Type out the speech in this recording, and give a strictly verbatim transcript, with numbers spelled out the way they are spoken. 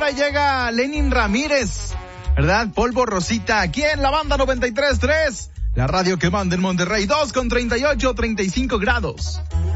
hora llega Lenin Ramírez, ¿verdad? Polvo Rosita, aquí en la banda noventa y tres punto tres, la radio que manda en Monterrey, dos con treinta y ocho, treinta y cinco grados.